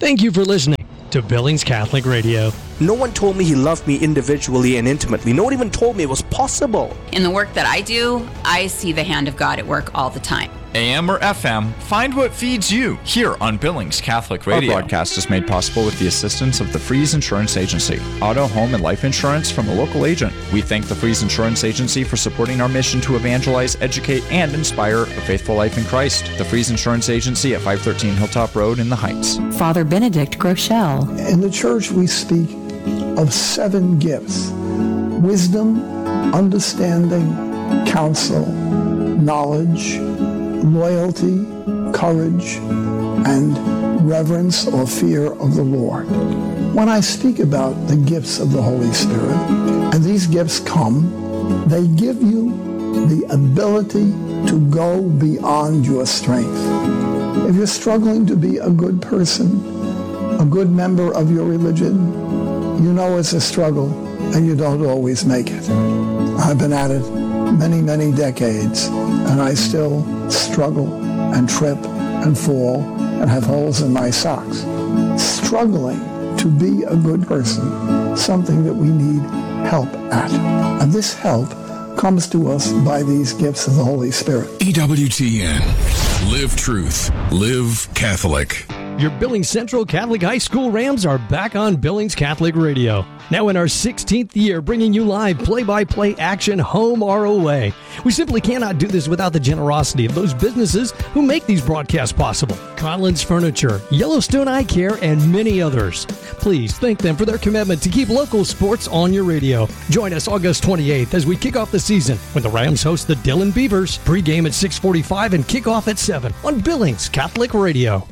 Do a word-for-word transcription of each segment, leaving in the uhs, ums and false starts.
Thank you for listening to Billings Catholic Radio. No one told me he loved me individually and intimately. No one even told me it was possible. In the work that I do, I see the hand of God at work all the time. A M or F M, find what feeds you here on Billings Catholic Radio. Our broadcast is made possible with the assistance of the Freeze Insurance Agency, auto, home, and life insurance from a local agent. We thank the Freeze Insurance Agency for supporting our mission to evangelize, educate, and inspire a faithful life in Christ. The Freeze Insurance Agency at five thirteen Hilltop Road in the Heights. Father Benedict Groeschel. In the church, we speak of seven gifts: wisdom, understanding, counsel, knowledge, loyalty, courage, and reverence or fear of the Lord. When I speak about the gifts of the Holy Spirit, and these gifts come, they give you the ability to go beyond your strength. If you're struggling to be a good person, a good member of your religion, you know it's a struggle and you don't always make it. I've been at it many, many decades, and I still struggle and trip and fall and have holes in my socks. Struggling to be a good person, something that we need help at. And this help comes to us by these gifts of the Holy Spirit. E W T N. Live truth. Live Catholic. Your Billings Central Catholic High School Rams are back on Billings Catholic Radio. Now in our sixteenth year, bringing you live play-by-play action home or away. We simply cannot do this without the generosity of those businesses who make these broadcasts possible. Collins Furniture, Yellowstone Eye Care, and many others. Please thank them for their commitment to keep local sports on your radio. Join us August twenty-eighth as we kick off the season when the Rams host the Dillon Beavers. Pre-game at six forty-five and kickoff at seven on Billings Catholic Radio.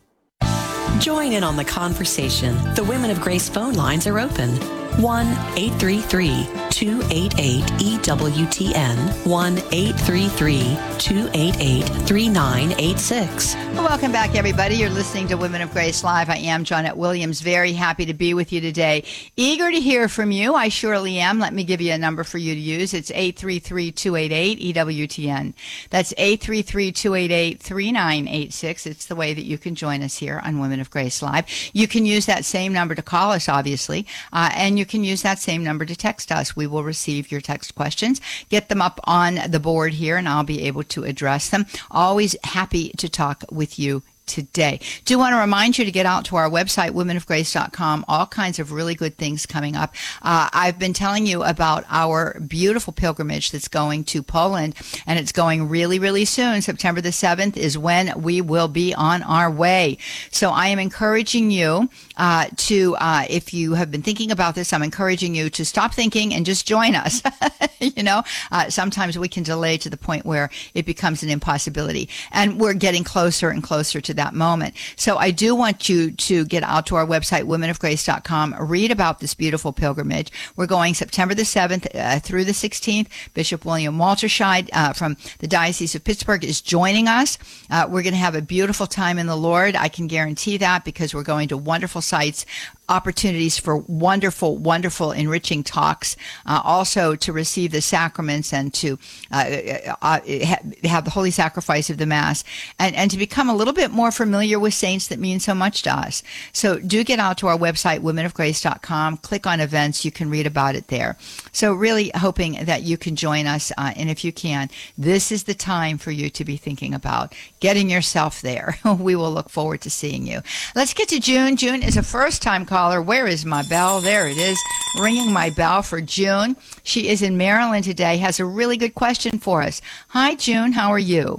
Join in on the conversation. The Women of Grace phone lines are open. one eight three three, two eight eight, E W T N. one eight three three, two eight eight, three nine eight six. Well, welcome back, everybody. You're listening to Women of Grace Live. I am Johnnette Williams. Very happy to be with you today. Eager to hear from you. I surely am. Let me give you a number for you to use. It's eight three three, two eight eight, E W T N. That's eight three three, two eight eight, three nine eight six. It's the way that you can join us here on Women of Grace Live. You can use that same number to call us, obviously, uh, and you can use that same number to text us. We will receive your text questions, get them up on the board here, and I'll be able to address them. Always happy to talk with you today. Do want to remind you to get out to our website, women of grace dot com. All kinds of really good things coming up. Uh, I've been telling you about our beautiful pilgrimage that's going to Poland, and it's going really, really soon. September the seventh is when we will be on our way. So I am encouraging you uh, to, uh, if you have been thinking about this, I'm encouraging you to stop thinking and just join us. you know, uh, sometimes we can delay to the point where it becomes an impossibility, and we're getting closer and closer to that moment. So I do want you to get out to our website, women of grace dot com, read about this beautiful pilgrimage. We're going September the seventh uh, through the sixteenth. Bishop William Walterscheid uh, from the Diocese of Pittsburgh is joining us. Uh, we're going to have a beautiful time in the Lord. I can guarantee that, because we're going to wonderful sites, opportunities for wonderful, wonderful, enriching talks, uh, also to receive the sacraments and to uh, uh, have the holy sacrifice of the Mass, and, and to become a little bit more familiar with saints that mean so much to us. So do get out to our website, women of grace dot com, click on events, you can read about it there. So really hoping that you can join us, uh, and if you can, this is the time for you to be thinking about getting yourself there. We will look forward to seeing you. Let's get to June. June is a first-time caller. Where is my bell? There it is, ringing my bell for June. She is in Maryland today, has a really good question for us. Hi, June. How are you?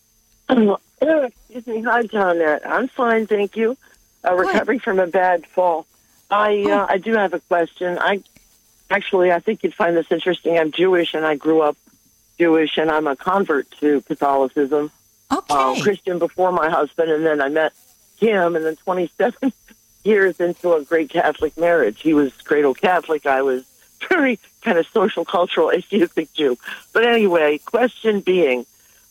Um, excuse me. Hi, Johnnette. I'm fine, thank you. Uh, recovering from a bad fall. I uh, I do have a question. I actually, I think you'd find this interesting. I'm Jewish, and I grew up Jewish, and I'm a convert to Catholicism. Okay. Uh, Christian before my husband, and then I met him, and then twenty-seven years into a great Catholic marriage. He was cradle Catholic. I was very kind of social, cultural, atheistic Jew. But anyway, question being,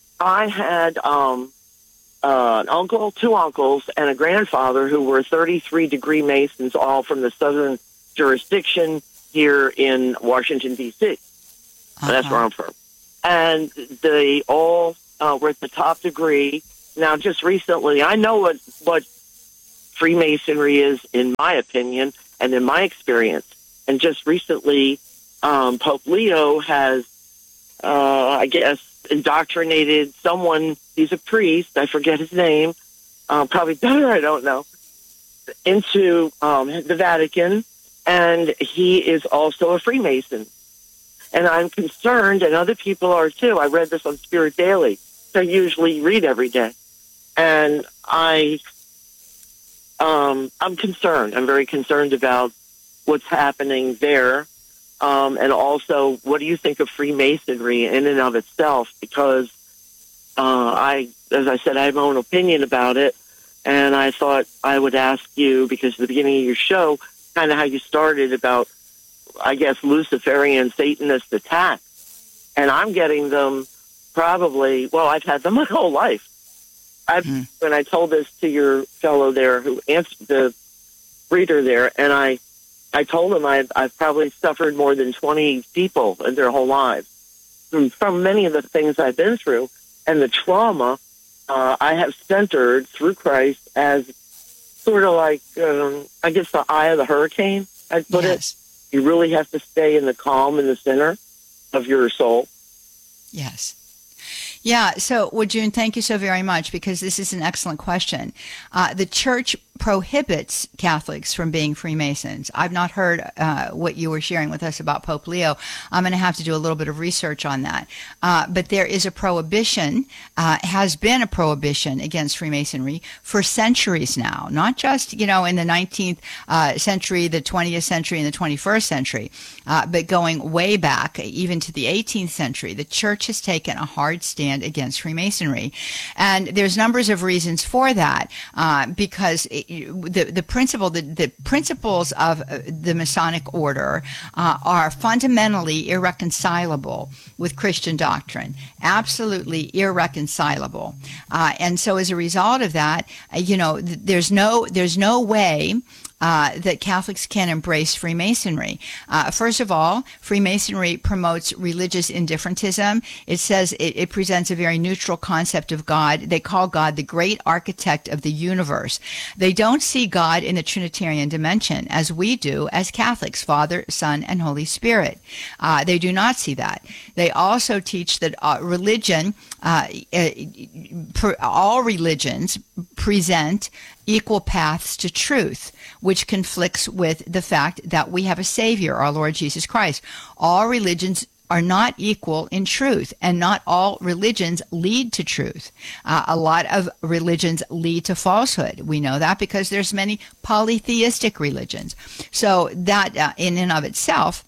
I had um, uh, an uncle, two uncles, and a grandfather who were thirty-three degree Masons, all from the southern jurisdiction here in Washington, D C Uh-huh. That's where I'm from. And they all uh, were at the top degree. Now, just recently, I know what, what Freemasonry is, in my opinion, and in my experience. And just recently, um, Pope Leo has, uh, I guess, indoctrinated someone, he's a priest, I forget his name, uh, probably better, I don't know, into um, the Vatican, and he is also a Freemason. And I'm concerned, and other people are too. I read this on Spirit Daily. I usually read every day. And I, um, I'm concerned. I'm very concerned about what's happening there. Um, and also, what do you think of Freemasonry in and of itself? Because uh, I, as I said, I have my own opinion about it. And I thought I would ask you, because at the beginning of your show, kind of how you started about, I guess, Luciferian Satanist attacks. And I'm getting them probably, well, I've had them my whole life. I've, mm. When I told this to your fellow there who answered, the reader there, and I, I told him I've, I've probably suffered more than twenty people in their whole lives from, from many of the things I've been through, and the trauma uh, I have centered through Christ as sort of like, um, I guess, the eye of the hurricane, I'd put yes. it. You really have to stay in the calm in the center of your soul. Yes. Yeah. So, well, June, thank you so very much, because this is an excellent question. Uh, the church prohibits Catholics from being Freemasons. I've not heard uh, what you were sharing with us about Pope Leo. I'm going to have to do a little bit of research on that. Uh, but there is a prohibition, uh, has been a prohibition against Freemasonry for centuries now, not just, you know, in the nineteenth uh, century, the twentieth century, and the twenty-first century, uh, but going way back, even to the eighteenth century. The church has taken a hard stand against Freemasonry. And there's numbers of reasons for that, uh, because it, The, the principle, the, the principles of the Masonic order uh, are fundamentally irreconcilable with Christian doctrine, absolutely irreconcilable. Uh, and so, as a result of that, uh, you know, th- there's no there's no way Uh, that Catholics can embrace Freemasonry. Uh, first of all, Freemasonry promotes religious indifferentism. It says it, it presents a very neutral concept of God. They call God the great architect of the universe. They don't see God in the Trinitarian dimension as we do as Catholics, Father, Son, and Holy Spirit. Uh, they do not see that. They also teach that uh, religion, uh, uh, per, all religions present equal paths to truth, which conflicts with the fact that we have a Savior, our Lord Jesus Christ. All religions are not equal in truth, and not all religions lead to truth. Uh, a lot of religions lead to falsehood. We know that because there's many polytheistic religions. So that uh, in and of itself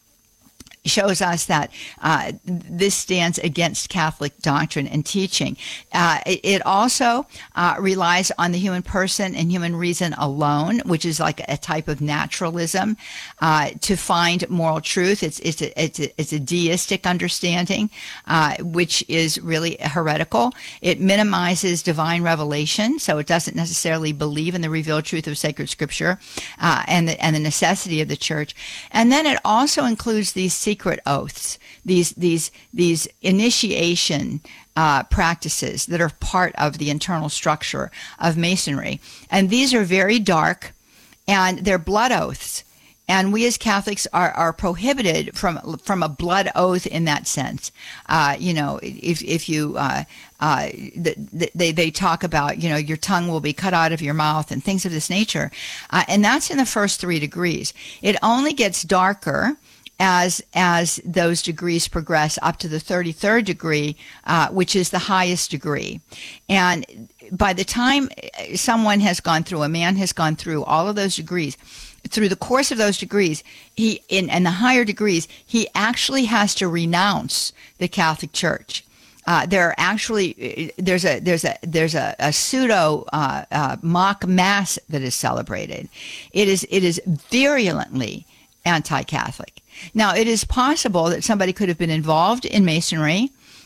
shows us that uh, this stands against Catholic doctrine and teaching. Uh, it, it also uh, relies on the human person and human reason alone, which is like a type of naturalism, uh, to find moral truth. It's it's a, it's a, it's a deistic understanding, uh, which is really heretical. It minimizes divine revelation, so it doesn't necessarily believe in the revealed truth of sacred scripture uh, and the and the necessity of the church. And then it also includes these secret oaths, these these these initiation uh, practices that are part of the internal structure of Masonry, and these are very dark, and they're blood oaths. And we as Catholics are, are prohibited from from a blood oath in that sense. Uh, you know, if if you uh, uh, they they talk about, you know, your tongue will be cut out of your mouth and things of this nature, uh, and that's in the first three degrees. It only gets darker as as those degrees progress up to the thirty-third degree, uh, which is the highest degree. And by the time someone has gone through, a man has gone through all of those degrees, through the course of those degrees, he in and the higher degrees, he actually has to renounce the Catholic Church. Uh, there are actually there's a there's a there's a, a pseudo uh, uh, mock mass that is celebrated. It is it is virulently anti-Catholic. Now, it is possible that somebody could have been involved in Masonry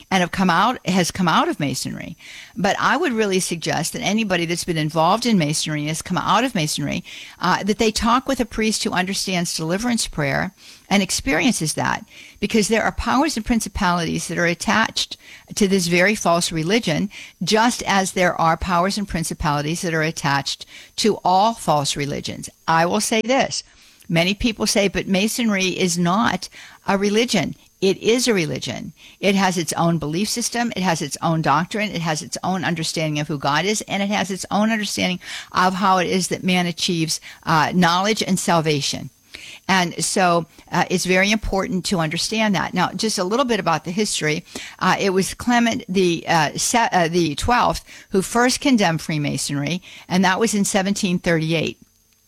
and have come out has come out of Masonry. But I would really suggest that anybody that's been involved in Masonry and has come out of Masonry, uh, that they talk with a priest who understands deliverance prayer and experiences that, because there are powers and principalities that are attached to this very false religion, just as there are powers and principalities that are attached to all false religions. I will say this. Many people say, but Masonry is not a religion. It is a religion. It has its own belief system. It has its own doctrine. It has its own understanding of who God is, and it has its own understanding of how it is that man achieves uh, knowledge and salvation. And so uh, it's very important to understand that. Now, just a little bit about the history. Uh, it was Clement the uh, se- uh, the twelfth who first condemned Freemasonry, and that was in seventeen thirty-eight.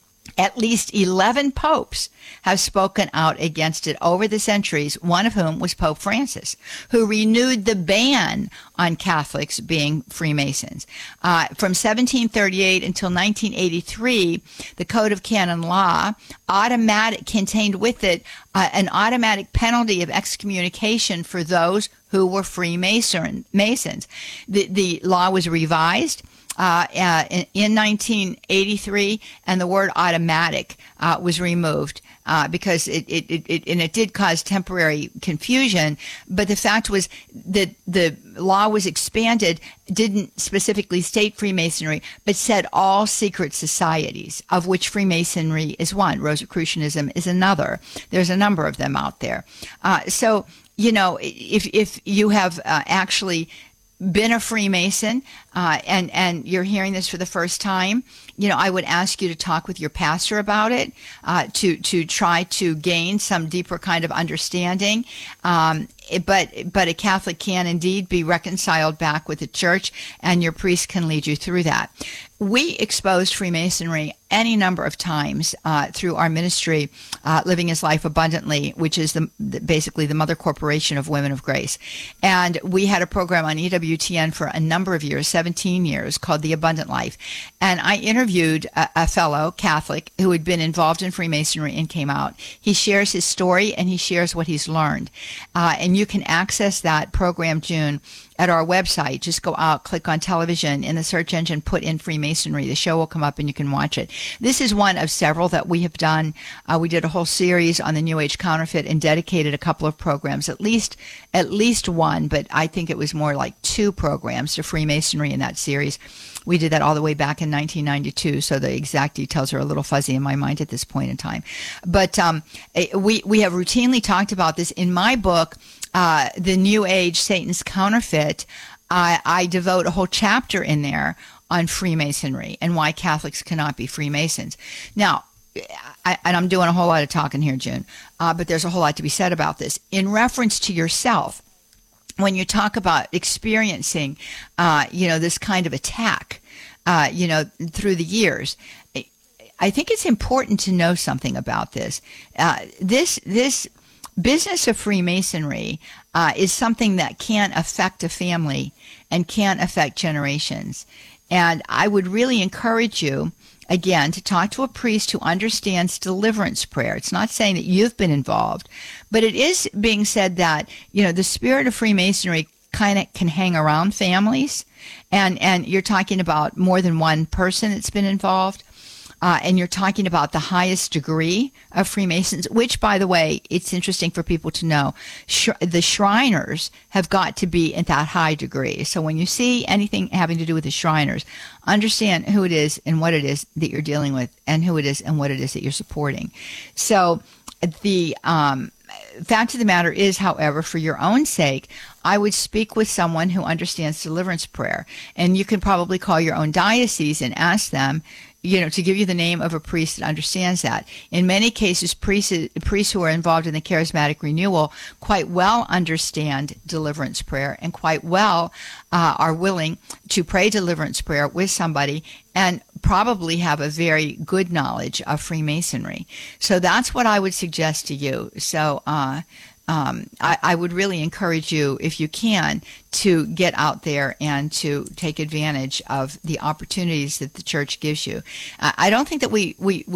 At least eleven popes have spoken out against it over the centuries, one of whom was Pope Francis, who renewed the ban on Catholics being Freemasons. Uh, from seventeen thirty-eight until nineteen eighty-three, the Code of Canon Law automatic contained with it uh, an automatic penalty of excommunication for those who were Freemason Masons. The, the law was revised Uh, uh, in, in nineteen eighty-three, and the word automatic uh, was removed uh, because it, it, it, it, and it did cause temporary confusion. But the fact was that the law was expanded, didn't specifically state Freemasonry, but said all secret societies, of which Freemasonry is one. Rosicrucianism is another. There's a number of them out there. Uh, so, you know, if, if you have uh, actually been a Freemason, uh, and, and you're hearing this for the first time, you know, I would ask you to talk with your pastor about it, uh, to, to try to gain some deeper kind of understanding. Um, but, but a Catholic can indeed be reconciled back with the church, and your priest can lead you through that. We exposed Freemasonry any number of times uh, through our ministry, uh, Living His Life Abundantly, which is the, the basically the mother corporation of Women of Grace. And we had a program on E W T N for a number of years, seventeen years, called The Abundant Life. And I interviewed a, a fellow Catholic who had been involved in Freemasonry and came out. He shares his story, and he shares what he's learned. Uh, and you can access that program, June, at our website. Just go out, click on television, in the search engine, put in Freemasonry. The show will come up and you can watch it. This is one of several that we have done. Uh, we did a whole series on the New Age counterfeit and dedicated a couple of programs, at least at least one, but I think it was more like two programs to Freemasonry in that series. We did that all the way back in nineteen ninety-two, so the exact details are a little fuzzy in my mind at this point in time. But um, we, we have routinely talked about this. In my book, uh, The New Age, Satan's Counterfeit, I, I devote a whole chapter in there on Freemasonry and why Catholics cannot be Freemasons. Now, I, and I'm doing a whole lot of talking here, June, uh, but there's a whole lot to be said about this. In reference to yourself, when you talk about experiencing, uh, you know, this kind of attack, uh, you know, through the years, I think it's important to know something about this. Uh, this this business of Freemasonry uh, is something that can affect a family and can affect generations. And I would really encourage you, again, to talk to a priest who understands deliverance prayer. It's not saying that you've been involved, but it is being said that, you know, the spirit of Freemasonry kind of can hang around families. And, and you're talking about more than one person that's been involved. Uh, and you're talking about the highest degree of Freemasons, which, by the way, it's interesting for people to know, sh- the Shriners have got to be at that high degree. So when you see anything having to do with the Shriners, understand who it is and what it is that you're dealing with, and who it is and what it is that you're supporting. So the um, fact of the matter is, however, for your own sake, I would speak with someone who understands deliverance prayer. And you can probably call your own diocese and ask them, you know, to give you the name of a priest that understands that. In many cases, priests, priests who are involved in the charismatic renewal quite well understand deliverance prayer and quite well uh, are willing to pray deliverance prayer with somebody and probably have a very good knowledge of Freemasonry. So that's what I would suggest to you. So, uh, Um, I, I would really encourage you, if you can, to get out there and to take advantage of the opportunities that the church gives you. Uh, I don't think that we, we, we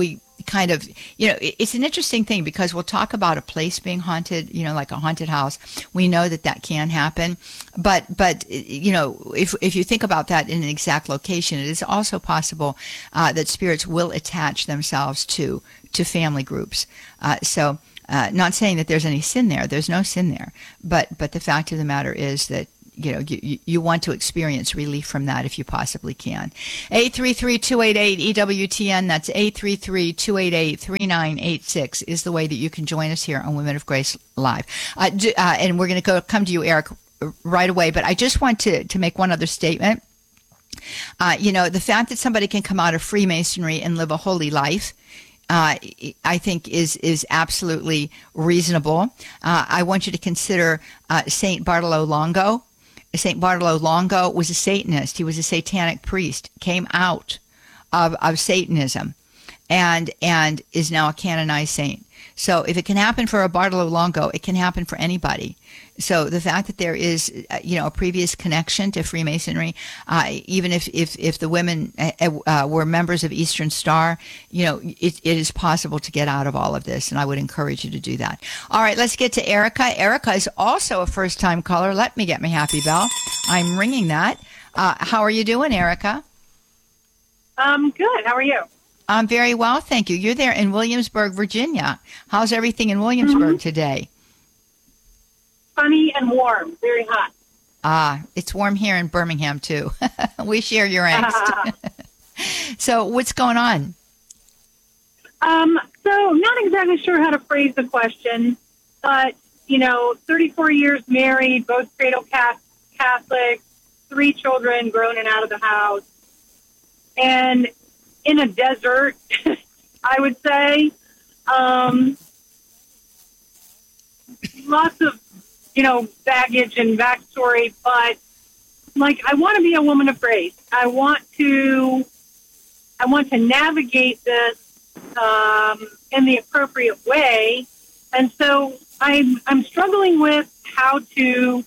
kind of, you know, it's an interesting thing because we'll talk about a place being haunted, you know, like a haunted house. We know that that can happen. But, but you know, if if you think about that in an exact location, it is also possible uh, that spirits will attach themselves to to family groups. Uh, so uh, not saying that there's any sin there. There's no sin there. But but the fact of the matter is that, you know, you, you want to experience relief from that if you possibly can. eight three three, two eight eight, E W T N. That's eight three three, two eight eight, three nine eight six is the way that you can join us here on Women of Grace Live. Uh, do, uh, and we're going to go come to you, Eric, right away. But I just want to, to make one other statement. Uh, you know, the fact that somebody can come out of Freemasonry and live a holy life, Uh, I think is is absolutely reasonable. Uh, I want you to consider uh, Saint Bartolo Longo. Saint Bartolo Longo was a Satanist. He was a satanic priest, came out of, of Satanism, and and is now a canonized saint. So if it can happen for a Bartolo Longo, it can happen for anybody. So the fact that there is, uh, you know, a previous connection to Freemasonry, uh, even if, if, if the women uh, uh, were members of Eastern Star, you know, it, it is possible to get out of all of this, and I would encourage you to do that. All right, let's get to Erica. Erica is also a first-time caller. Let me get my happy bell. I'm ringing that. Uh, how are you doing, Erica? Um, good. How are you? I'm very well, thank you. You're there in Williamsburg, Virginia. How's everything in Williamsburg mm-hmm. today? Sunny and warm, very hot. Ah, it's warm here in Birmingham, too. We share your angst. So what's going on? Um, so I'm not exactly sure how to phrase the question, but, you know, thirty-four years married, both cradle Catholics, three children grown and out of the house, and in a desert, I would say. Um, lots of, you know, baggage and backstory, but like, I want to be a woman of grace. I want to, I want to navigate this um, in the appropriate way, and so I'm I'm struggling with how to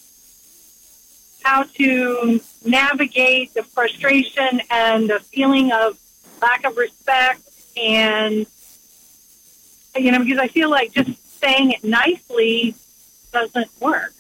how to navigate the frustration and the feeling of lack of respect, and you know, because I feel like just saying it nicely doesn't work.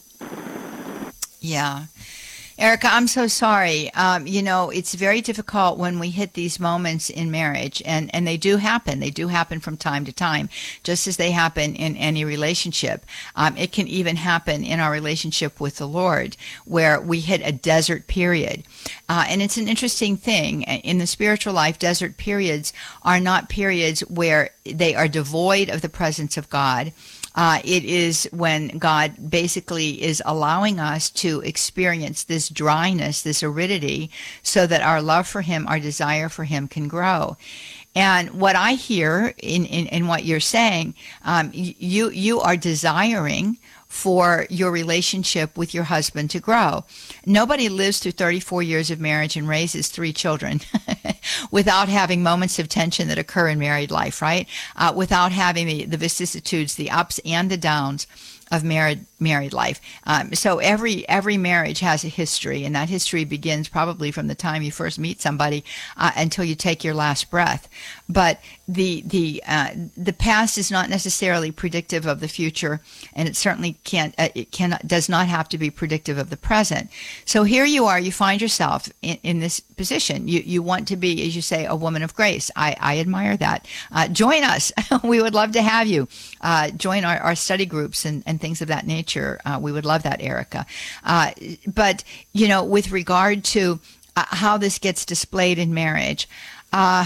Yeah. Erica, I'm so sorry. Um, you know, it's very difficult when we hit these moments in marriage, and, and they do happen. They do happen from time to time, just as they happen in any relationship. Um, it can even happen in our relationship with the Lord, where we hit a desert period. Uh, and it's an interesting thing. In the spiritual life, desert periods are not periods where they are devoid of the presence of God. Uh, it is when God basically is allowing us to experience this dryness, this aridity, so that our love for Him, our desire for Him can grow. And what I hear in, in, in what you're saying, um, you you are desiring for your relationship with your husband to grow. Nobody lives through thirty-four years of marriage and raises three children without having moments of tension that occur in married life, right? Uh, without having the, the vicissitudes, the ups and the downs of married married life. Um, so every every marriage has a history, and that history begins probably from the time you first meet somebody uh, until you take your last breath. But the the uh, the past is not necessarily predictive of the future, and it certainly can't uh, it cannot does not have to be predictive of the present. So here you are, you find yourself in, in this position. You you want to be, as you say, a woman of grace. I, I admire that. Uh, join us. We would love to have you. Uh, join our, our study groups and, and things of that nature. Uh, we would love that, Erica. Uh, but, you know, with regard to uh, how this gets displayed in marriage, uh,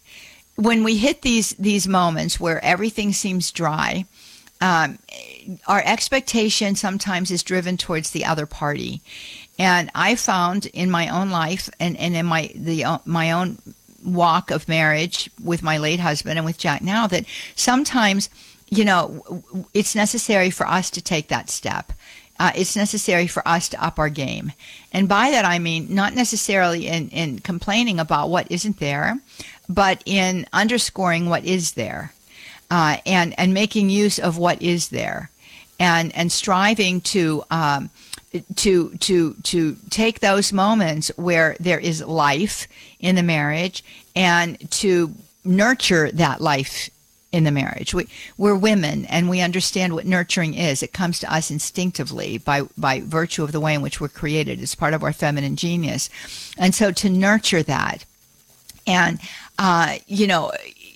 when we hit these these moments where everything seems dry, um, our expectation sometimes is driven towards the other party. And I found in my own life and, and in my the uh, my own walk of marriage with my late husband and with Jack now that sometimes, you know, it's necessary for us to take that step. Uh, it's necessary for us to up our game. And by that, I mean not necessarily in, in complaining about what isn't there, but in underscoring what is there, uh, and, and making use of what is there, and, and striving to, um, to, to, to take those moments where there is life in the marriage and to nurture that life in the marriage. We, we're women, and we understand what nurturing is. It comes to us instinctively by, by virtue of the way in which we're created. It's part of our feminine genius. And so to nurture that, and, uh, you know,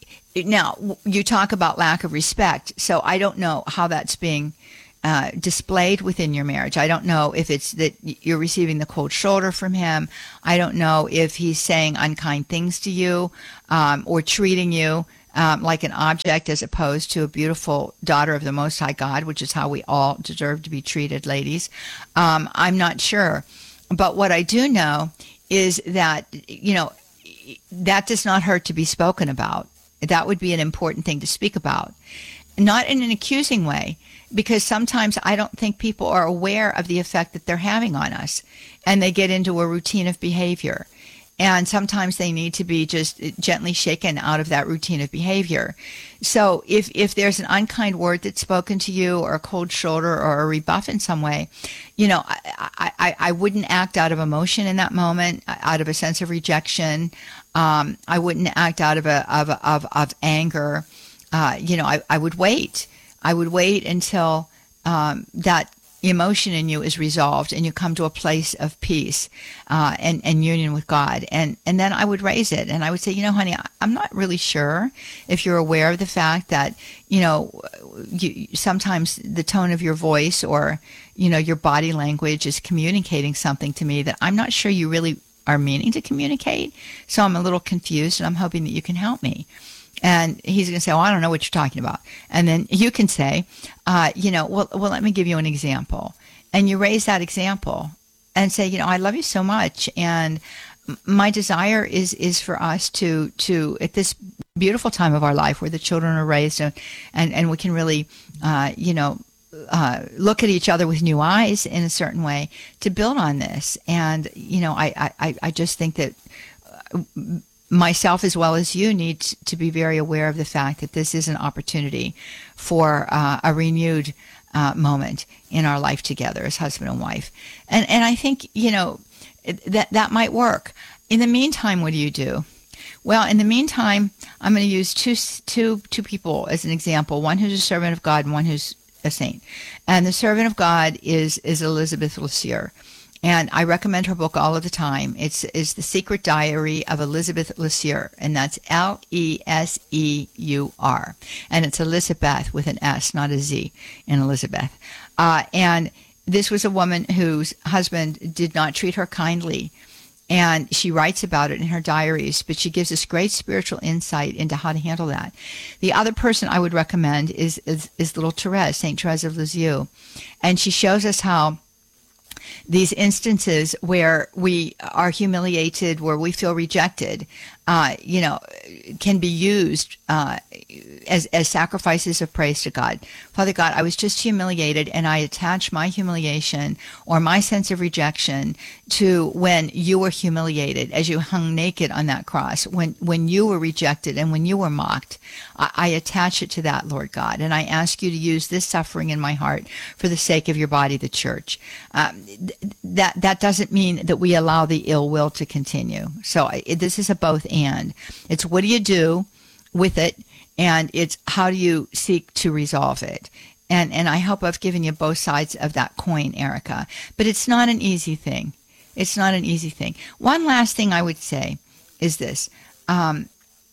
now you talk about lack of respect. So I don't know how that's being uh, displayed within your marriage. I don't know if it's that you're receiving the cold shoulder from him. I don't know if he's saying unkind things to you, um, or treating you Um, like an object as opposed to a beautiful daughter of the Most High God, which is how we all deserve to be treated, ladies. Um, I'm not sure. But what I do know is that, you know, that does not hurt to be spoken about. That would be an important thing to speak about. Not in an accusing way, because sometimes I don't think people are aware of the effect that they're having on us, and they get into a routine of behavior. And sometimes they need to be just gently shaken out of that routine of behavior. So if, if there's an unkind word that's spoken to you, or a cold shoulder, or a rebuff in some way, you know, I, I, I wouldn't act out of emotion in that moment, out of a sense of rejection. Um, I wouldn't act out of a, of, of, of anger. Uh, you know, I, I would wait. I would wait until um, that emotion in you is resolved and you come to a place of peace uh, and, and union with God. And, and then I would raise it, and I would say, you know, honey, I'm not really sure if you're aware of the fact that, you know, you, sometimes the tone of your voice, or, you know, your body language is communicating something to me that I'm not sure you really are meaning to communicate. So I'm a little confused, and I'm hoping that you can help me. And he's going to say, oh, I don't know what you're talking about. And then you can say, uh, you know, well, well, let me give you an example. And you raise that example and say, you know, I love you so much. And my desire is, is for us to, to, at this beautiful time of our life where the children are raised, and, and, and we can really, uh, you know, uh, look at each other with new eyes in a certain way, to build on this. And, you know, I, I, I just think that myself, as well as you, need to be very aware of the fact that this is an opportunity for uh, a renewed uh, moment in our life together as husband and wife. And and I think, you know, that that might work. In the meantime, what do you do? Well, in the meantime, I'm going to use two two two people as an example. One who's a servant of God, and one who's a saint. And the servant of God is is Elizabeth LeSueur. And I recommend her book all of the time. It's, it's The Secret Diary of Elizabeth LeSueur, and that's L E S E U R. And it's Elizabeth with an S, not a Z in Elizabeth. Uh, and this was a woman whose husband did not treat her kindly. And she writes about it in her diaries, but she gives us great spiritual insight into how to handle that. The other person I would recommend is, is, is little Therese, Saint Therese of Lisieux. And she shows us how these instances where we are humiliated, where we feel rejected, uh, you know, can be used uh, as, as sacrifices of praise to God. Father God, I was just humiliated, and I attach my humiliation or my sense of rejection to when you were humiliated, as you hung naked on that cross, when, when you were rejected and when you were mocked. I, I attach it to that, Lord God, and I ask you to use this suffering in my heart for the sake of your body, the church. Um, th- that that doesn't mean that we allow the ill will to continue. So I, this is a both and. It's what do you do with it, and it's how do you seek to resolve it. And and I hope I've given you both sides of that coin, Erica. But it's not an easy thing. It's not an easy thing. One last thing I would say is this, um,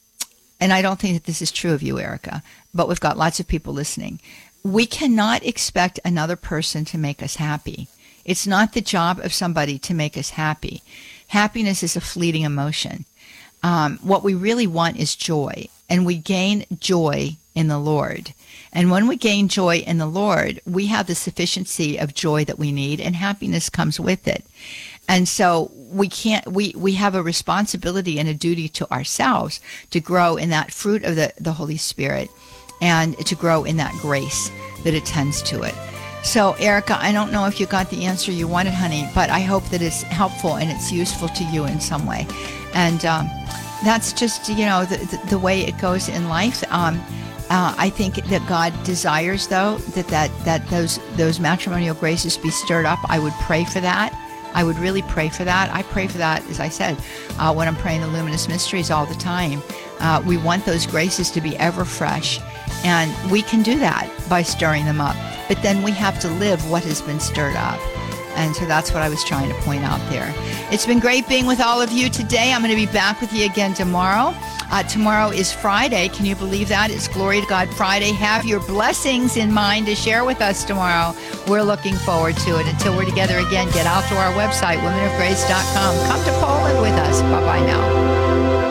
and I don't think that this is true of you, Erica, but we've got lots of people listening. We cannot expect another person to make us happy. It's not the job of somebody to make us happy. Happiness is a fleeting emotion. Um, what we really want is joy, and we gain joy in the Lord. And when we gain joy in the Lord, we have the sufficiency of joy that we need, and happiness comes with it. And so we can't, we, we have a responsibility and a duty to ourselves to grow in that fruit of the, the Holy Spirit, and to grow in that grace that attends to it. So, Erica, I don't know if you got the answer you wanted, honey, but I hope that it's helpful and it's useful to you in some way. And um, that's just, you know, the, the, the way it goes in life. Um, uh, I think that God desires, though, that, that, that those, those matrimonial graces be stirred up. I would pray for that. I would really pray for that. I pray for that, as I said, uh, when I'm praying the luminous mysteries all the time. Uh, we want those graces to be ever fresh. And we can do that by stirring them up. But then we have to live what has been stirred up. And so that's what I was trying to point out there. It's been great being with all of you today. I'm going to be back with you again tomorrow. Uh, tomorrow is Friday. Can you believe that? It's Glory to God Friday. Have your blessings in mind to share with us tomorrow. We're looking forward to it. Until we're together again, get out to our website, women of grace dot com. Come to Poland with us. Bye-bye now.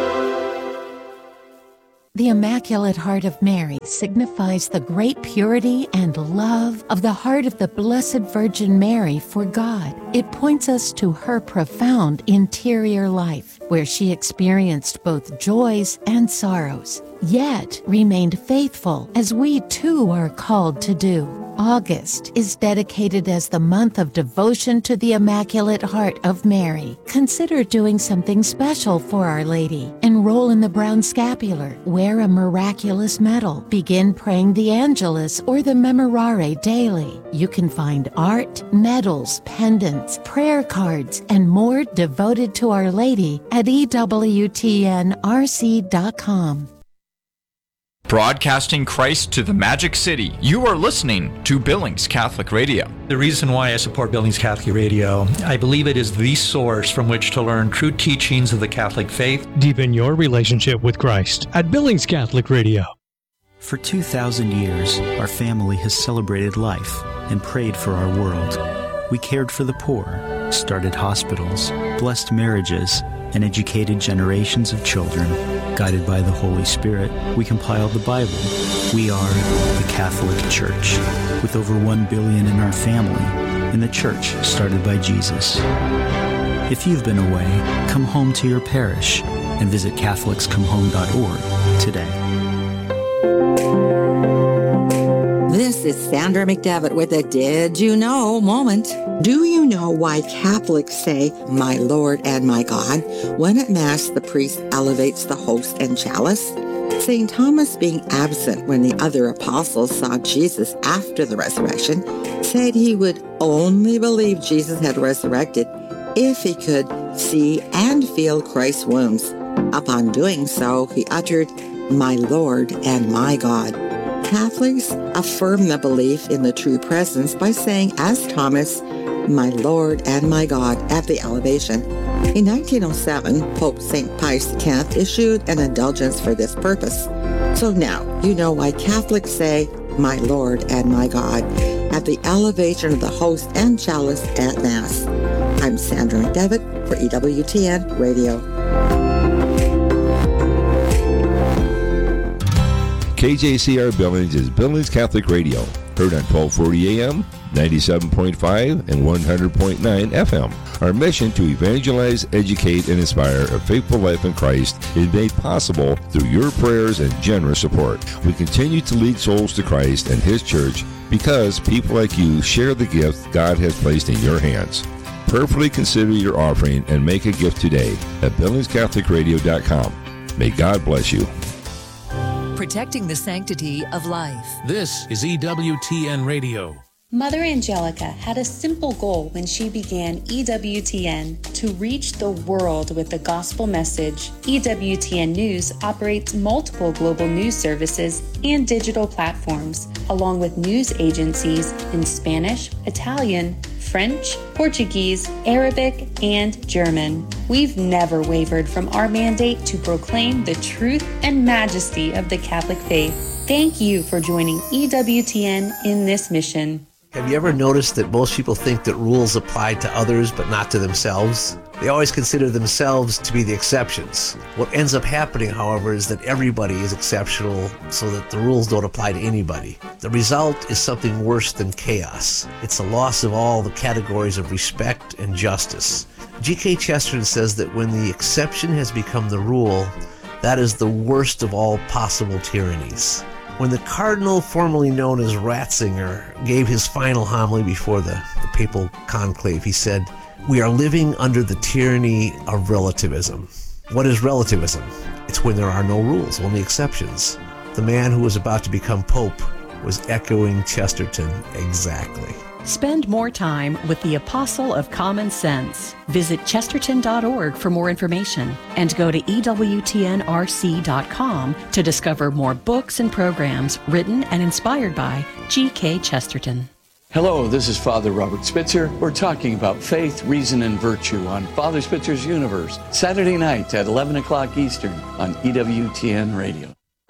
The Immaculate Heart of Mary signifies the great purity and love of the heart of the Blessed Virgin Mary for God. It points us to her profound interior life, where she experienced both joys and sorrows, yet remained faithful, as we too are called to do. August is dedicated as the month of devotion to the Immaculate Heart of Mary. Consider doing something special for Our Lady. Enroll in the Brown Scapular, wear a miraculous medal, begin praying the Angelus or the Memorare daily. You can find art, medals, pendants, prayer cards, and more devoted to Our Lady at E W T N R C dot com. Broadcasting Christ to the Magic City, you are listening to Billings Catholic Radio. The reason why I support Billings Catholic Radio, I believe it is the source from which to learn true teachings of the Catholic faith. Deepen your relationship with Christ at Billings Catholic Radio. For two thousand years, our family has celebrated life and prayed for our world. We cared for the poor, started hospitals, blessed marriages, and educated generations of children. Guided by the Holy Spirit, we compiled the Bible. We are the Catholic Church, with over one billion in our family, and the church started by Jesus. If you've been away, come home to your parish and visit Catholics Come Home dot org today. This is Sandra McDevitt with a Did You Know moment. Do you know why Catholics say, "My Lord and my God," when at Mass the priest elevates the host and chalice? Saint Thomas, being absent when the other apostles saw Jesus after the resurrection, said he would only believe Jesus had resurrected if he could see and feel Christ's wounds. Upon doing so, he uttered, "My Lord and my God." Catholics affirm the belief in the true presence by saying, as Thomas, "My Lord and my God," at the elevation. In nineteen oh seven, Pope Saint Pius the tenth issued an indulgence for this purpose. So now you know why Catholics say, "My Lord and my God," at the elevation of the host and chalice at Mass. I'm Sandra McDevitt for E W T N Radio. K J C R Billings is Billings Catholic Radio, heard on twelve forty A M, ninety-seven point five, and one hundred point nine F M. Our mission to evangelize, educate, and inspire a faithful life in Christ is made possible through your prayers and generous support. We continue to lead souls to Christ and His church because people like you share the gift God has placed in your hands. Prayerfully consider your offering and make a gift today at Billings Catholic Radio dot com. May God bless you. Protecting the sanctity of life. This is E W T N Radio. Mother Angelica had a simple goal when she began E W T N: to reach the world with the gospel message. E W T N News operates multiple global news services and digital platforms, along with news agencies in Spanish, Italian, French, Portuguese, Arabic, and German. We've never wavered from our mandate to proclaim the truth and majesty of the Catholic faith. Thank you for joining E W T N in this mission. Have you ever noticed that most people think that rules apply to others but not to themselves? They always consider themselves to be the exceptions. What ends up happening, however, is that everybody is exceptional so that the rules don't apply to anybody. The result is something worse than chaos. It's a loss of all the categories of respect and justice. G K Chesterton says that when the exception has become the rule, that is the worst of all possible tyrannies. When the cardinal formerly known as Ratzinger gave his final homily before the, the papal conclave, he said, "We are living under the tyranny of relativism." What is relativism? It's when there are no rules, only exceptions. The man who was about to become pope was echoing Chesterton exactly. Spend more time with the Apostle of Common Sense. Visit chesterton dot org for more information and go to E W T N R C dot com to discover more books and programs written and inspired by G K Chesterton. Hello, this is Father Robert Spitzer. We're talking about faith, reason, and virtue on Father Spitzer's Universe, Saturday night at eleven o'clock Eastern on E W T N Radio.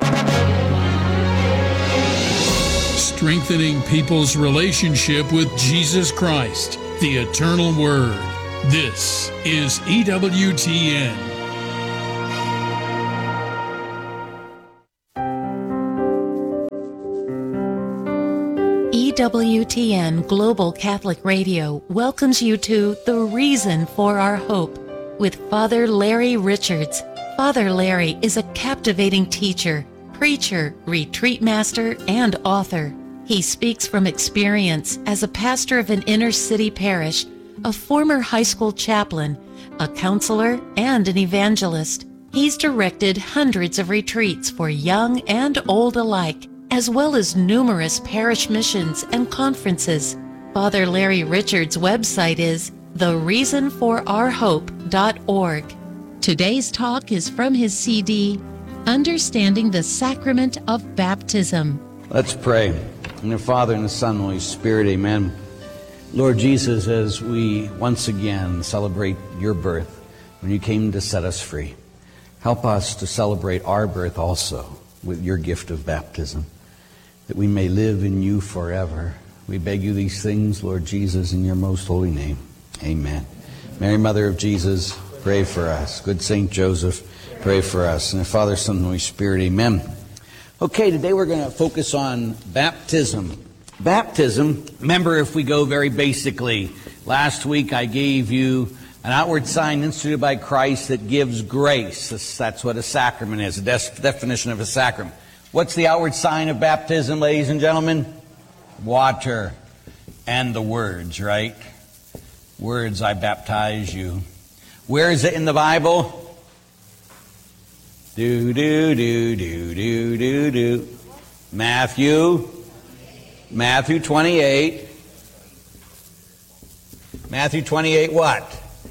Strengthening people's relationship with Jesus Christ, the eternal Word. This is E W T N. E W T N Global Catholic Radio welcomes you to The Reason for Our Hope with Father Larry Richards. Father Larry is a captivating teacher, preacher, retreat master, and author. He speaks from experience as a pastor of an inner city parish, a former high school chaplain, a counselor, and an evangelist. He's directed hundreds of retreats for young and old alike, as well as numerous parish missions and conferences. Father Larry Richards' website is the reason for our hope dot org. Today's talk is from his C D, Understanding the Sacrament of Baptism. Let's pray. In the Father, and the Son, and the Holy Spirit, amen. Lord Jesus, as we once again celebrate your birth, when you came to set us free, help us to celebrate our birth also with your gift of baptism, that we may live in you forever. We beg you these things, Lord Jesus, in your most holy name. Amen. Mary, Mother of Jesus, pray for us. Good Saint Joseph, pray for us. And the Father, Son, and Holy Spirit, amen. Okay, today we're going to focus on baptism. Baptism, remember, if we go very basically, last week I gave you an outward sign instituted by Christ that gives grace. That's what a sacrament is, a de- definition of a sacrament. What's the outward sign of baptism, ladies and gentlemen? Water and the words, right? Words, I baptize you. Where is it in the Bible? Do, do, do, do, do, do, do. Matthew. Matthew twenty-eight. Matthew twenty-eight what?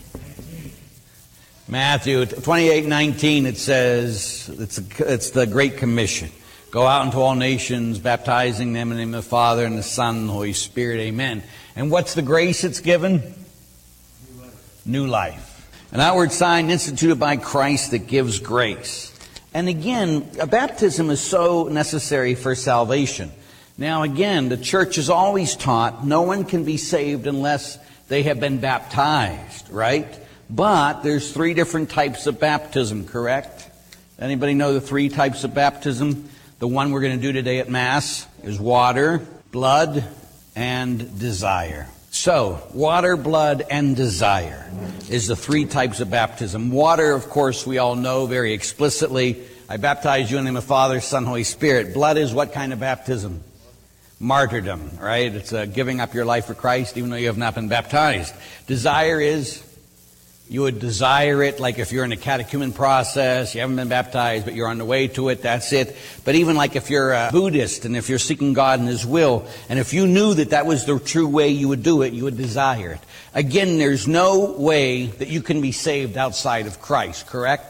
Matthew twenty-eight nineteen, it says, it's, a, it's the Great Commission. Go out into all nations, baptizing them in the name of the Father and the Son and the Holy Spirit. Amen. And what's the grace it's given? New life. New life. An outward sign instituted by Christ that gives grace. And again, a baptism is so necessary for salvation. Now again, the church has always taught no one can be saved unless they have been baptized, right? But there's three different types of baptism, correct? Anybody know the three types of baptism? The one we're going to do today at Mass is water, blood, and desire. So, water, blood, and desire is the three types of baptism. Water, of course, we all know very explicitly. I baptize you in the name of the Father, Son, Holy Spirit. Blood is what kind of baptism? Martyrdom, right? It's a giving up your life for Christ even though you have not been baptized. Desire is, you would desire it like if you're in a catechumen process, you haven't been baptized, but you're on the way to it, that's it. But even like if you're a Buddhist and if you're seeking God and His will, and if you knew that that was the true way you would do it, you would desire it. Again, there's no way that you can be saved outside of Christ, correct?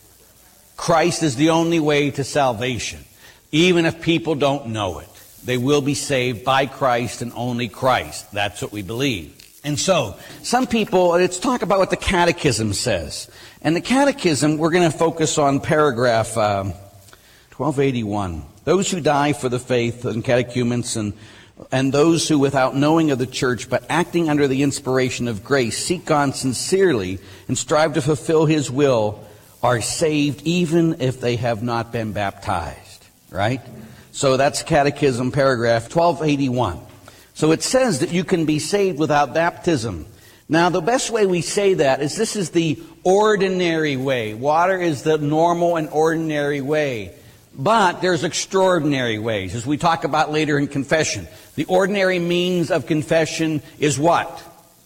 Christ is the only way to salvation. Even if people don't know it, they will be saved by Christ and only Christ. That's what we believe. And so, some people, let's talk about what the Catechism says. And the Catechism, we're going to focus on paragraph uh, twelve eighty-one. Those who die for the faith and catechumens and, and those who, without knowing of the church, but acting under the inspiration of grace, seek God sincerely and strive to fulfill His will, are saved even if they have not been baptized. Right? So that's Catechism, paragraph twelve eighty-one. So it says that you can be saved without baptism. Now, the best way we say that is this is the ordinary way. Water is the normal and ordinary way. But there's extraordinary ways, as we talk about later in confession. The ordinary means of confession is what?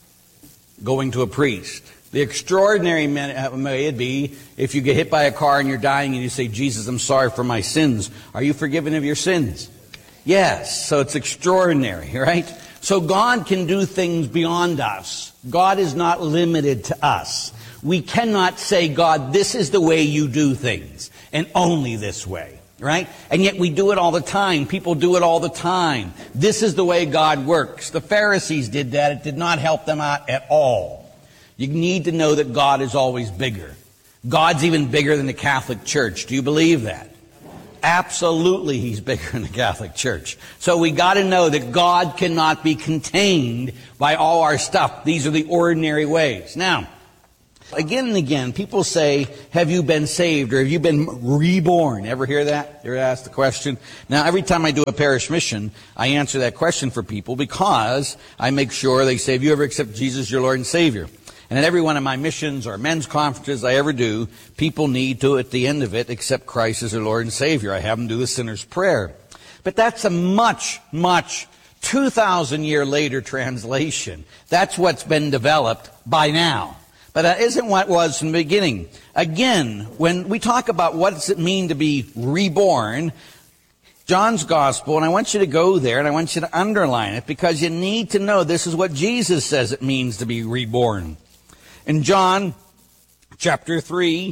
Going to a priest. The extraordinary may it be if you get hit by a car and you're dying and you say, Jesus, I'm sorry for my sins. Are you forgiven of your sins? Yes, so it's extraordinary, right? So God can do things beyond us. God is not limited to us. We cannot say, God, this is the way you do things, and only this way, right? And yet we do it all the time. People do it all the time. This is the way God works. The Pharisees did that. It did not help them out at all. You need to know that God is always bigger. God's even bigger than the Catholic Church. Do you believe that? Absolutely, He's bigger than the Catholic Church. So we got to know that God cannot be contained by all our stuff. These are the ordinary ways. Now, again and again, people say, have you been saved or have you been reborn? Ever hear that? You ever ask the question? Now, every time I do a parish mission, I answer that question for people because I make sure they say, have you ever accepted Jesus your Lord and Savior? And at every one of my missions or men's conferences I ever do, people need to, at the end of it, accept Christ as their Lord and Savior. I have them do the sinner's prayer. But that's a much, much two thousand year later translation. That's what's been developed by now. But that isn't what it was from the beginning. Again, when we talk about what does it mean to be reborn, John's Gospel, and I want you to go there and I want you to underline it because you need to know this is what Jesus says it means to be reborn. In John chapter three,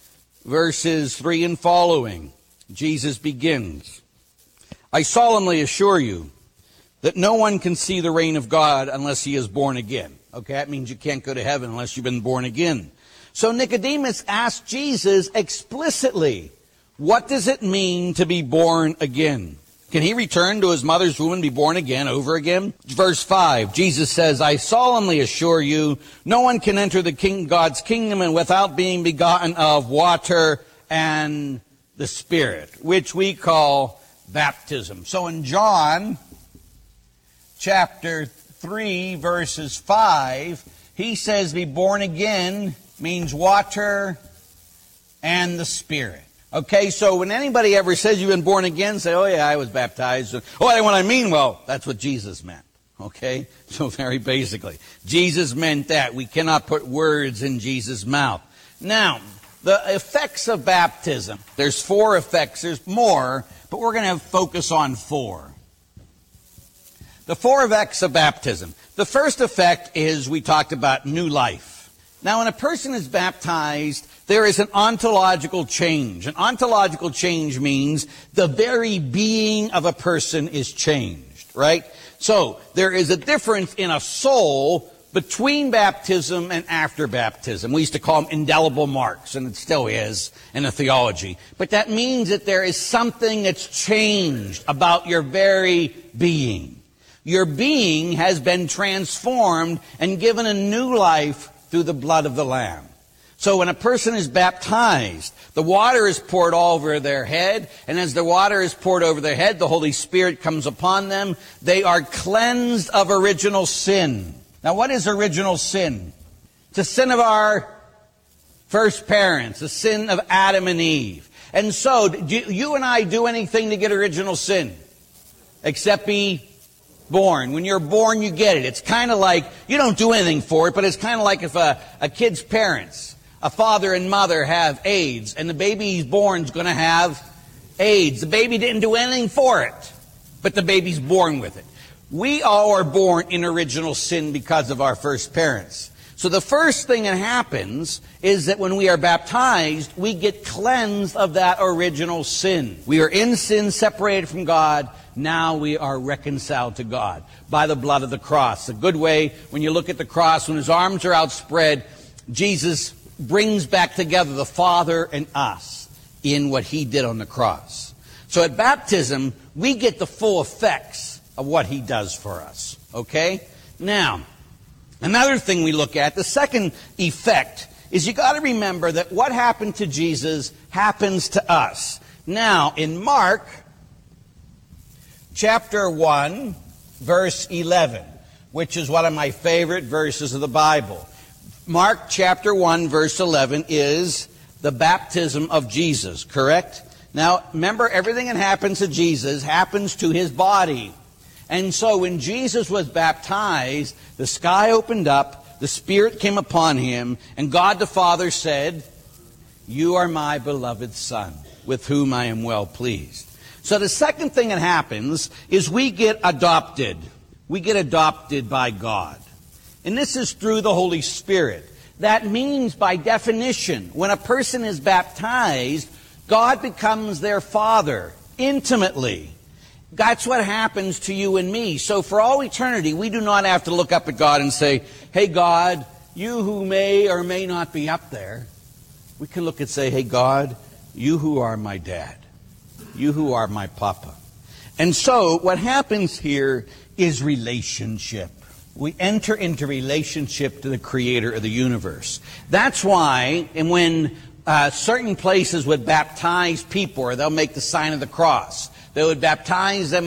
verses three and following, Jesus begins, I solemnly assure you that no one can see the reign of God unless he is born again. Okay, that means you can't go to heaven unless you've been born again. So Nicodemus asked Jesus explicitly, what does it mean to be born again? Can he return to his mother's womb and be born again, over again? Verse five, Jesus says, I solemnly assure you, no one can enter the king, God's kingdom and without being begotten of water and the Spirit, which we call baptism. So in John chapter three, verses five, he says be born again means water and the Spirit. Okay, so when anybody ever says you've been born again, say, oh yeah, I was baptized. Oh, I what I mean? Well, that's what Jesus meant. Okay, so very basically, Jesus meant that. We cannot put words in Jesus' mouth. Now, the effects of baptism. There's four effects. There's more, but we're going to focus on four. The four effects of baptism. The first effect is we talked about new life. Now, when a person is baptized, there is an ontological change. An ontological change means the very being of a person is changed, right? So, there is a difference in a soul between baptism and after baptism. We used to call them indelible marks, and it still is in the theology. But that means that there is something that's changed about your very being. Your being has been transformed and given a new life through the blood of the Lamb. So when a person is baptized, the water is poured all over their head, and as the water is poured over their head, the Holy Spirit comes upon them. They are cleansed of original sin. Now, what is original sin? It's a sin of our first parents, the sin of Adam and Eve. And so, do you and I do anything to get original sin? Except be born. When you're born, you get it. It's kind of like, you don't do anything for it, but it's kind of like if a, a kid's parents, a father and mother, have AIDS, and the baby he's born is going to have AIDS. The baby didn't do anything for it, but the baby's born with it. We all are born in original sin because of our first parents. So the first thing that happens is that when we are baptized, we get cleansed of that original sin. We are in sin, separated from God. Now we are reconciled to God by the blood of the cross. A good way, when you look at the cross, when his arms are outspread, Jesus brings back together the Father and us in what he did on the cross. So at baptism, we get the full effects of what he does for us. Okay? Now, another thing we look at, the second effect, is you got to remember that what happened to Jesus happens to us. Now, in Mark chapter one, verse eleven, which is one of my favorite verses of the Bible. Mark chapter one, verse eleven is the baptism of Jesus, correct? Now, remember, everything that happens to Jesus happens to his body. And so when Jesus was baptized, the sky opened up, the Spirit came upon him, and God the Father said, "You are my beloved Son, with whom I am well pleased." So the second thing that happens is we get adopted. We get adopted by God. And this is through the Holy Spirit. That means, by definition, when a person is baptized, God becomes their father intimately. That's what happens to you and me. So for all eternity, we do not have to look up at God and say, hey, God, you who may or may not be up there. We can look and say, hey, God, you who are my dad. You who are my papa. And so what happens here is relationship. We enter into relationship to the creator of the universe. That's why, and when uh, certain places would baptize people, or they'll make the sign of the cross, they would baptize them